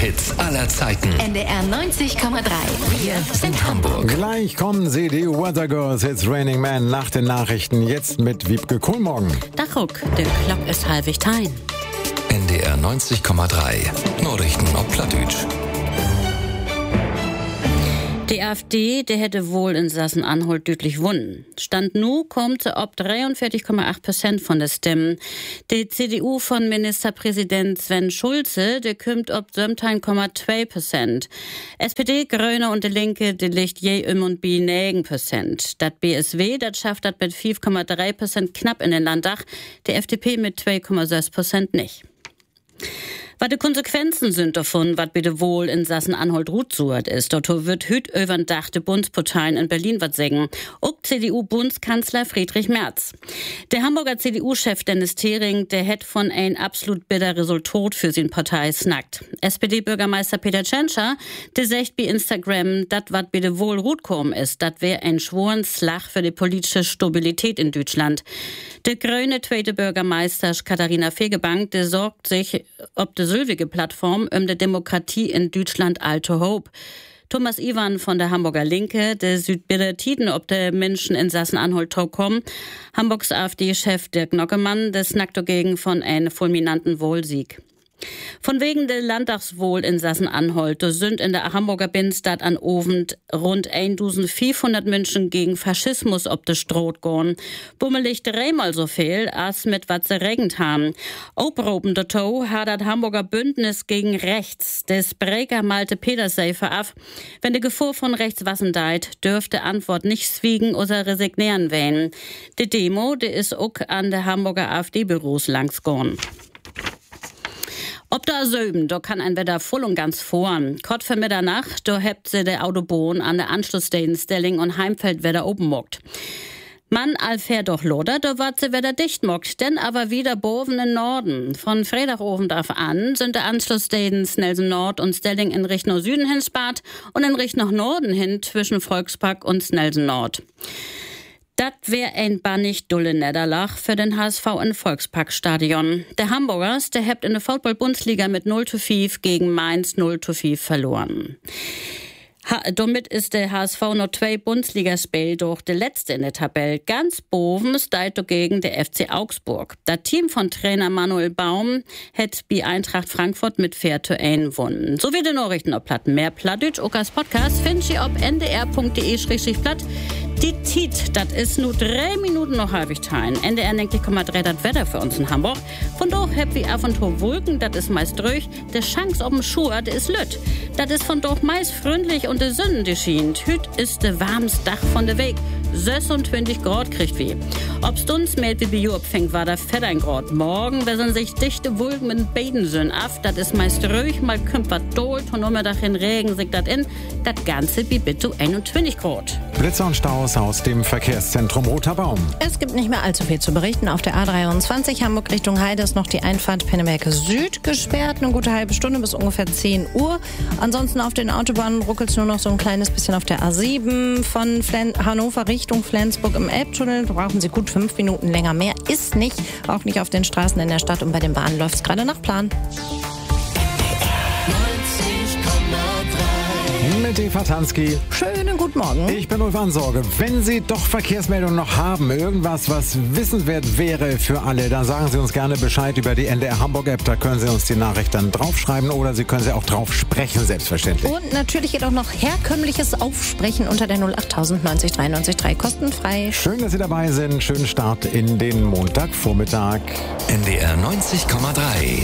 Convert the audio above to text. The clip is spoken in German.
Hits aller Zeiten. NDR 90,3. Wir sind Hamburg. Gleich kommen sie, die Weather Girls. It's Raining Man nach den Nachrichten. Jetzt mit Wiebke Kohlmorgen. Dachruck, der Glock ist halbig tein. NDR 90,3. Nachrichten auf Plattdeutsch. Die AfD, der hätte wohl in Sachsen-Anhalt deutlich gewonnen. Stand nu kommt sie ob 43,8% von der Stimmen. Die CDU von Ministerpräsident Sven Schulze, der kommt ob 17,2%. SPD, Grüne und die Linke, die liegt je und bi 9%. Das BSW, das schafft das mit 5,3% knapp in den Landtag. Die FDP mit 2,6% nicht. Was die Konsequenzen sind davon, was bitte wohl in Sachsen-Anhalt rutsuert ist, dort wird hüt übern Dach de Bundsparteien in Berlin wat sägen. Auch CDU-Bundskanzler Friedrich Merz. Der Hamburger CDU-Chef Dennis Thering, der hätt von ein absolut bitter Resultat für sin Partei snackt. SPD-Bürgermeister Peter Tschentscher, der sagt bei Instagram, dat wat bitte wohl rutkommen ist, dat wär ein schworen Slag für die politische Stabilität in Deutschland. Der grüne zweite Bürgermeister Katharina Fegebank, der sorgt sich ob de sylvige Plattform die Demokratie in Deutschland alte Hope. Thomas Iwan von der Hamburger Linke, der Südbilder Tiden, ob der Menschen in Sachsen-Anhalt kommen. Hamburgs AfD-Chef Dirk Nockemann, der snackt dagegen von einem fulminanten Wohlsieg. Von wegen der Landtagswohl in Sachsen-Anhalt, da sind in der Hamburger Binnenstadt an Ovend rund 1500 Menschen gegen Faschismus ob de Stroh gorn. Bummelig dreimal so viel, als mit wat sie regend haben. Oproben de Toe hat das Hamburger Bündnis gegen rechts des Breker Malte Petersey veraf. Wenn de Gefahr von rechts wassen deit, dürfte Antwort nicht zwiegen oder resignieren wählen. Die Demo, die ist auch an der Hamburger AfD-Büros langs gorn. Ob da Söben, da kann ein Wetter voll und ganz vor. Kort für Mitternacht, da hebt sie der Autobahn an der Anschlussstellen Stelling und Heimfeld wieder oben mockt. Man allfähr doch loder, da wird sie wieder dicht mockt, denn aber wieder boven in Norden. Von Freitagabend an sind der Anschlussstellen Nelson Nord und Stelling in Richtung Süden hin spart und in Richtung Norden hin zwischen Volkspark und Nelson Nord. Das wär ein bannig dulle Niederlach für den HSV im Volksparkstadion. Der Hamburgers, der hebt in der Football-Bundesliga mit 0:5 gegen Mainz 0:5 verloren. Damit ist der HSV noch 2 Bundesligaspiele durch der letzte in der Tabelle. Ganz boven steht dagegen der FC Augsburg. Das Team von Trainer Manuel Baum hat bei Eintracht Frankfurt mit 4:1 gewonnen. So wie die Nachrichten auf Platten. Mehr Plattdeutsch auch als Podcast findet ihr auf ndr.de/platt. Die Tiet, das ist nur 3 Minuten noch halbig teilen. NDR 90,3 das Wetter für uns in Hamburg. Von dort habt wir ab und zu Wolken, das ist meist ruhig. Der Chance auf dem Schuh, das ist lütt. Das ist von dort meist freundlich und der Sünden geschient. Hüt ist der warmes Dach von der Weg. 26 Grad kriegt wir. Ob's uns meldet wie Bio abfängt, war da 14 Grad. Morgen werden sich dichte Wolken mit beiden Sünden ab. Das ist meist ruhig, mal kümmt was dolt und Nachmittag in Regen sich das in. Das Ganze wie bitte 21 Grad. Blitzer und Staus aus dem Verkehrszentrum Roter Baum. Es gibt nicht mehr allzu viel zu berichten. Auf der A23 Hamburg Richtung Heide ist noch die Einfahrt Pennemerke Süd gesperrt. Eine gute halbe Stunde bis ungefähr 10 Uhr. Ansonsten auf den Autobahnen ruckelt es nur noch so ein kleines bisschen auf der A7 von Hannover Richtung Flensburg im Elbtunnel. Da brauchen Sie gut 5 Minuten länger. Mehr ist nicht. Auch nicht auf den Straßen in der Stadt und bei den Bahnen läuft es gerade nach Plan. Mit Eva Tansky. Schönen guten Morgen. Ich bin Ulf Ansorge. Wenn Sie doch Verkehrsmeldungen noch haben, irgendwas, was wissenswert wäre für alle, dann sagen Sie uns gerne Bescheid über die NDR Hamburg App. Da können Sie uns die Nachricht dann draufschreiben oder Sie können sie auch drauf sprechen, selbstverständlich. Und natürlich geht auch noch herkömmliches Aufsprechen unter der 08000 90 93 3 kostenfrei. Schön, dass Sie dabei sind. Schönen Start in den Montagvormittag. NDR 90,3.